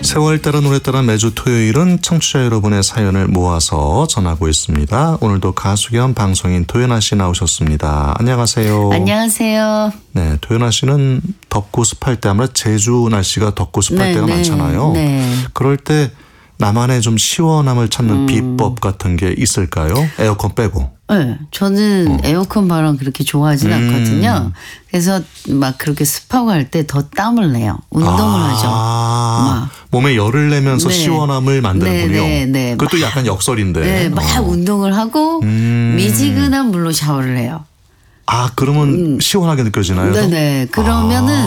세월 따라 노래 따라 매주 토요일은 청취자 여러분의 사연을 모아서 전하고 있습니다. 오늘도 가수 겸 방송인 도연아 씨 나오셨습니다. 안녕하세요. 안녕하세요. 네, 도연아 씨는 덥고 습할 때 아무래도 제주 날씨가 덥고 습할 때가 많잖아요. 네. 그럴 때 나만의 좀 시원함을 찾는 비법 같은 게 있을까요? 에어컨 빼고. 네, 저는 에어컨 바람 그렇게 좋아하진 않거든요. 그래서 막 그렇게 습하고 할 때 더 땀을 내요. 운동을 하죠. 막. 몸에 열을 내면서 네. 시원함을 만드는군요. 네. 그것도 약간 역설인데. 네, 막 운동을 하고 미지근한 물로 샤워를 해요. 아, 그러면 시원하게 느껴지나요? 네네. 그러면은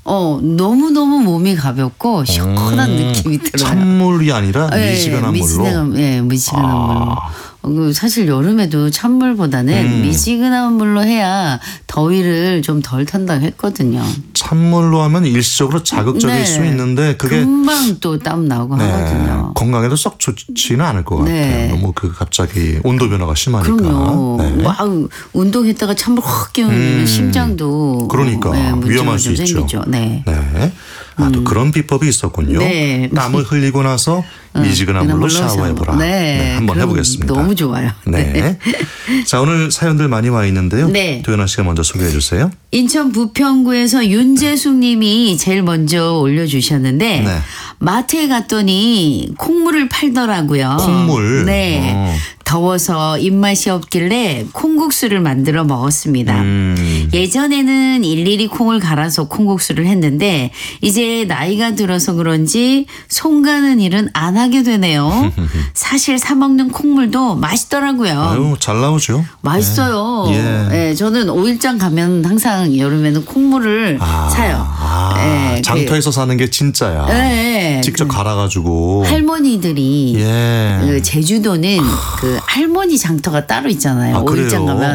너무너무 몸이 가볍고 시원한 느낌이 들어요. 찬물이 아니라 미지근한 물로? 미지근한 물로. 사실 여름에도 찬물보다는 미지근한 물로 해야 더위를 좀 덜 탄다고 했거든요. 찬물로 하면 일시적으로 자극적일 수 있는데 그게 금방 또 땀 나고 하거든요. 건강에도 썩 좋지는 않을 것 같아요. 너무 갑자기 온도 변화가 심하니까. 그럼요. 막 운동했다가 찬물 확 끼우면 심장도 그러니까 위험할 수 있죠. 생기죠. 네. 또 그런 비법이 있었군요. 네. 땀을 흘리고 나서 미지근한 물로 샤워해보라. 네. 한번 해보겠습니다. 너무 좋아요. 네. 자, 오늘 사연들 많이 와 있는데요. 네. 도연아 씨가 먼저 소개해 주세요. 인천 부평구에서 윤재숙 님이 제일 먼저 올려주셨는데 마트에 갔더니 콩물을 팔더라고요. 콩물? 네. 더워서 입맛이 없길래 콩국수를 만들어 먹었습니다. 예전에는 일일이 콩을 갈아서 콩국수를 했는데 이제 나이가 들어서 그런지 손 가는 일은 안 하게 되네요. 사실 사 먹는 콩물도 맛있더라고요. 아유, 잘 나오죠. 맛있어요. 네, 저는 오일장 가면 항상 여름에는 콩물을 사요. 장터에서 사는 게 진짜야. 네. 직접 갈아가지고. 할머니들이 그 제주도는 그 할머니 장터가 따로 있잖아요. 오일장 가면.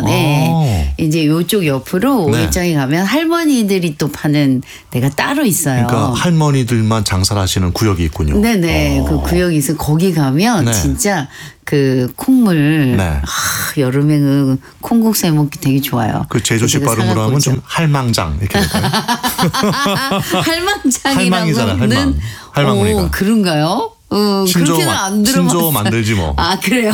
이제 요쪽 옆으로 오일장에 가면 할머니들이 또 파는 데가 따로 있어요. 그러니까 할머니들만 장사를 하시는 구역이 있군요. 네네. 그 구역이 있어. 거기 가면 진짜 그 콩물 여름에 그 콩국수 해 먹기 되게 좋아요. 그 제주식 발음으로 하면 좀 할망장 이렇게 될까요? 할망장이라고는 할망무늬가. 그런가요? 그렇게는 안 들어봤어요. 신조 만들지 뭐. 아, 그래요?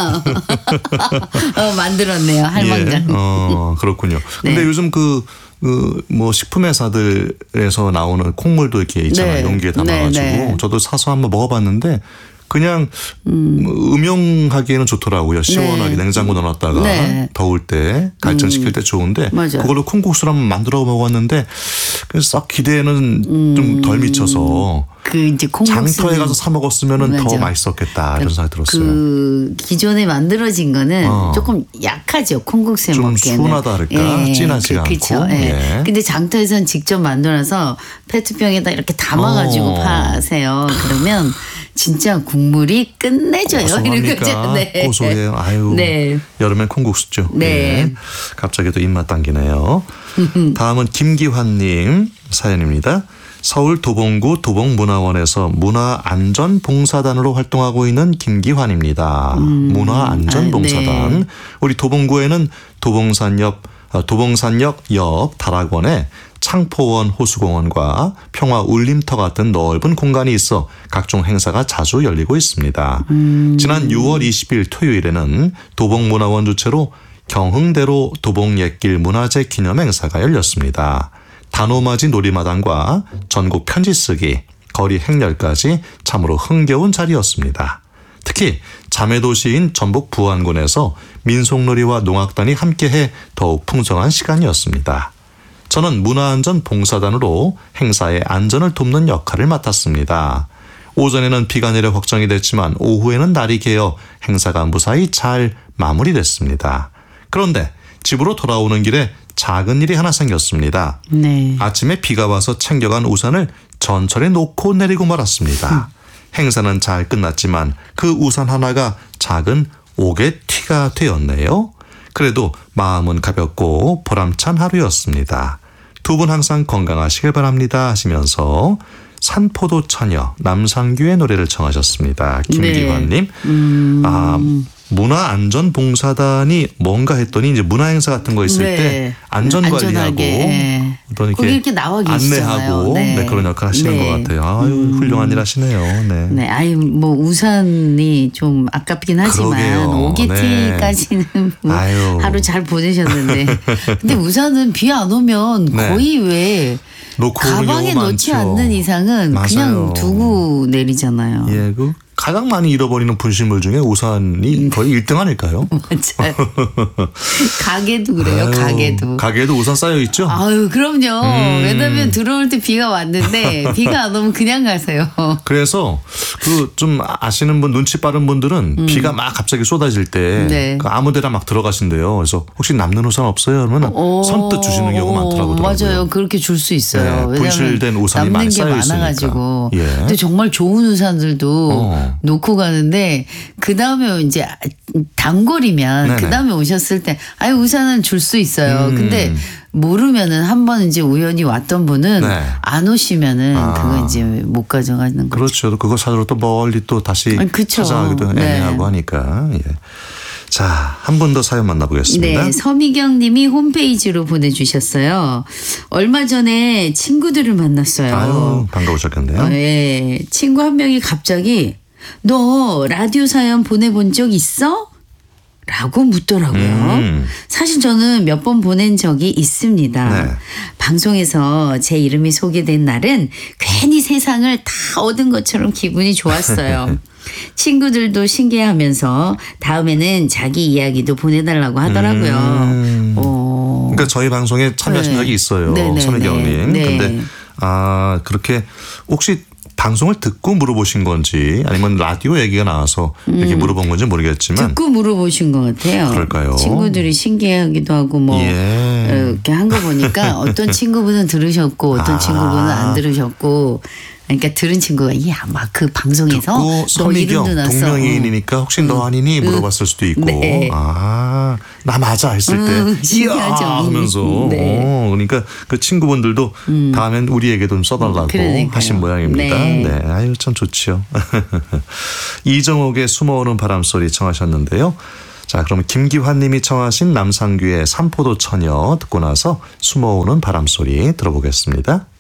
만들었네요. 할망장. 그렇군요. 근데 요즘 뭐 식품 회사들에서 나오는 콩물도 이렇게 있잖아요. 용기에 담아가지고 저도 사서 한번 먹어봤는데 그냥 음용하기에는 좋더라고요. 시원하게 냉장고 넣어놨다가 더울 때 갈증시킬 때 좋은데 그걸로 콩국수를 한번 만들어 먹었는데 썩 기대에는 좀 덜 미쳐서 이제 장터에 가서 사 먹었으면 더 맛있었겠다 이런 생각이 들었어요. 그 기존에 만들어진 거는 조금 약하죠. 콩국수에 좀 먹기에는. 순하다 그럴까? 진하지 않고. 그렇죠. 근데 장터에서는 직접 만들어서 페트병에다 이렇게 담아가지고 파세요. 그러면 진짜 국물이 끝내줘요. 고소합니까? 고소해요. 아유, 여름엔 콩국수죠. 갑자기 또 입맛 당기네요. 다음은 김기환님 사연입니다. 서울 도봉구 도봉문화원에서 문화안전봉사단으로 활동하고 있는 김기환입니다. 문화안전봉사단. 우리 도봉구에는 도봉산역 옆 다락원에 창포원 호수공원과 평화울림터 같은 넓은 공간이 있어 각종 행사가 자주 열리고 있습니다. 지난 6월 20일 토요일에는 도봉문화원 주최로 경흥대로 도봉옛길 문화재 기념행사가 열렸습니다. 단오맞이 놀이마당과 전국 편지쓰기, 거리 행렬까지 참으로 흥겨운 자리였습니다. 특히 자매도시인 전북 부안군에서 민속놀이와 농악단이 함께해 더욱 풍성한 시간이었습니다. 저는 문화안전봉사단으로 행사의 안전을 돕는 역할을 맡았습니다. 오전에는 비가 내려 걱정이 됐지만 오후에는 날이 개어 행사가 무사히 잘 마무리됐습니다. 그런데 집으로 돌아오는 길에 작은 일이 하나 생겼습니다. 아침에 비가 와서 챙겨간 우산을 전철에 놓고 내리고 말았습니다. 행사는 잘 끝났지만 그 우산 하나가 작은 오개티가 되었네요. 그래도 마음은 가볍고 보람찬 하루였습니다. 두 분 항상 건강하시길 바랍니다 하시면서 산포도 처녀 남상규의 노래를 청하셨습니다. 김기환님. 문화안전봉사단이 뭔가 했더니 이제 문화행사 같은 거 있을 때 안전관리하고 또 거기 이렇게 나와 계시잖아요. 안내하고 그런 역할 하시는 것 같아요. 아유, 훌륭한 일 하시네요. 네. 네, 아유 뭐 우산이 좀 아깝긴 하지만 그러게요. 오게티까지는 뭐 하루 잘 보내셨는데, 근데 우산은 비 안 오면 거의 왜 가방에 넣지 않는 이상은 맞아요. 그냥 두고 내리잖아요. 예, 가장 많이 잃어버리는 분실물 중에 우산이 거의 1등 아닐까요? 맞아요. 가게도 그래요. 가게도 우산 쌓여 있죠? 아유, 그럼요. 왜냐면 들어올 때 비가 왔는데 비가 안 오면 그냥 가세요. 그래서 좀 아시는 분, 눈치 빠른 분들은 비가 막 갑자기 쏟아질 때 아무데나 막 들어가신대요. 그래서 혹시 남는 우산 없어요? 그러면 선뜻 주시는 경우가 많더라고요. 맞아요. 그렇게 줄 수 있어요. 네, 분실된 우산이 많이 쌓여 있으니까. 많아가지고. 예. 근데 정말 좋은 우산들도 놓고 가는데 그 다음에 이제 단거리면 그 다음에 오셨을 때 아유 우산은 줄 수 있어요. 근데 모르면은 한번 이제 우연히 왔던 분은 안 오시면은 그거 이제 못 가져가는 거죠. 그렇죠. 그거 찾으러 또 멀리 또 다시 찾아가기도 애매하고 하니까. 예. 자, 한 분 더 사연 만나보겠습니다. 네, 서미경 님이 홈페이지로 보내주셨어요. 얼마 전에 친구들을 만났어요. 아유, 반가우셨겠네요. 네, 친구 한 명이 갑자기 너 라디오 사연 보내본 적 있어? 라고 묻더라고요. 사실 저는 몇 번 보낸 적이 있습니다. 네. 방송에서 제 이름이 소개된 날은 괜히 세상을 다 얻은 것처럼 기분이 좋았어요. 친구들도 신기해하면서 다음에는 자기 이야기도 보내달라고 하더라고요. 그러니까 저희 방송에 참여하신 적이 있어요. 서미경님. 근데 그렇게 혹시 방송을 듣고 물어보신 건지 아니면 라디오 얘기가 나와서 이렇게 물어본 건지 모르겠지만 듣고 물어보신 것 같아요. 그럴까요? 친구들이 신기해하기도 하고 이렇게 한 거 보니까 어떤 친구분은 들으셨고 어떤 친구분은 안 들으셨고, 그러니까 들은 친구가 아마 그 방송에서 너 서미경 이름도 났어. 동명이인이니까 혹시 너 아니니 물어봤을 수도 있고 나 맞아 했을 때 이야 하면서 그러니까 그 친구분들도 다음엔 우리에게도 좀 써달라고 하신 모양입니다. 네, 아유 참 좋지요. 이정옥의 숨어오는 바람소리 청하셨는데요. 자, 그럼 김기환 님이 청하신 남상규의 산포도 처녀 듣고 나서 숨어오는 바람소리 들어보겠습니다.